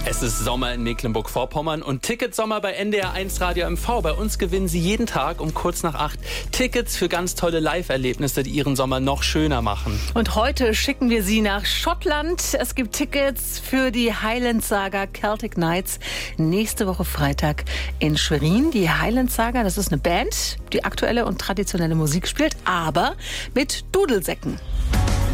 Es ist Sommer in Mecklenburg-Vorpommern und Ticketsommer bei NDR1 Radio MV. Bei uns gewinnen Sie jeden Tag um kurz nach 8 Tickets für ganz tolle Live-Erlebnisse, die Ihren Sommer noch schöner machen. Und heute schicken wir Sie nach Schottland. Es gibt Tickets für die Highland Saga Celtic Nights nächste Woche Freitag in Schwerin. Die Highland Saga, das ist eine Band, die aktuelle und traditionelle Musik spielt, aber mit Dudelsäcken.